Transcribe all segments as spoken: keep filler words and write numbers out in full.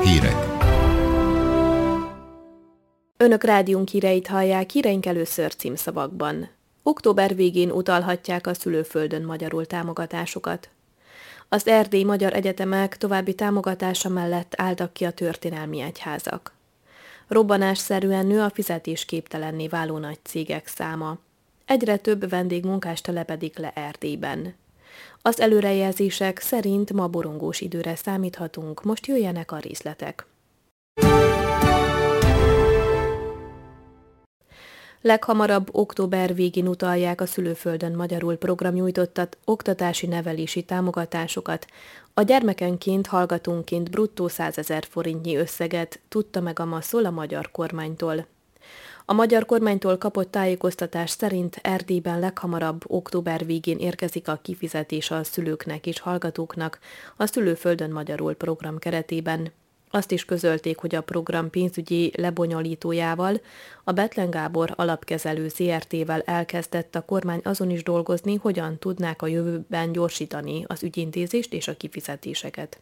Hírek. Önök rádiónk híreit hallják, híreink először címszavakban. Október végén utalhatják a szülőföldön magyarul támogatásokat. Az erdélyi magyar egyetemek további támogatása mellett álltak ki a történelmi egyházak. Robbanásszerűen nő a fizetésképtelenné váló nagy cégek száma. Egyre több vendégmunkás telepedik le Erdélyben. Az előrejelzések szerint ma borongós időre számíthatunk, most jöjjenek a részletek. Leghamarabb október végén utalják a szülőföldön magyarul programnyújtottat oktatási nevelési támogatásokat. A gyermekenként, hallgatónként bruttó százezer forintnyi összeget tudta meg a MASZOL a magyar kormánytól. A magyar kormánytól kapott tájékoztatás szerint Erdélyben leghamarabb október végén érkezik a kifizetés a szülőknek és hallgatóknak a szülőföldön magyarul program keretében. Azt is közölték, hogy a program pénzügyi lebonyolítójával, a Bethlen Gábor Alapkezelő zé er té-vel elkezdett a kormány azon is dolgozni, hogyan tudnák a jövőben gyorsítani az ügyintézést és a kifizetéseket.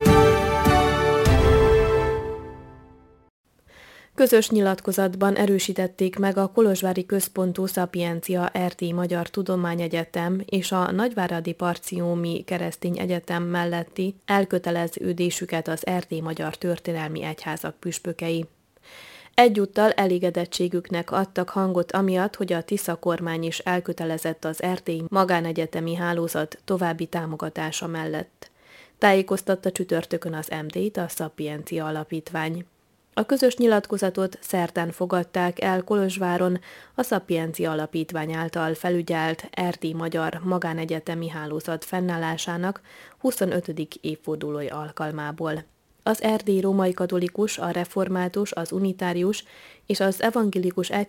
Közös nyilatkozatban erősítették meg a kolozsvári központú Szapiencia Erdélyi Magyar Tudományegyetem és a Nagyváradi Parciómi Keresztény Egyetem melletti elköteleződésüket az Erdélyi Magyar Történelmi Egyházak püspökei. Egyúttal elégedettségüknek adtak hangot amiatt, hogy a Tisza kormány is elkötelezett az erdélyi magánegyetemi hálózat további támogatása mellett. Tájékoztatta csütörtökön az em dé-t a Szapiencia Alapítvány. A közös nyilatkozatot szerdán fogadták el Kolozsváron a Szapiencia Alapítvány által felügyelt Erdélyi Magyar Magánegyetemi Hálózat fennállásának huszonötödik évfordulója alkalmából. Az erdélyi római katolikus, a református, az unitárius és az evangélikus egyház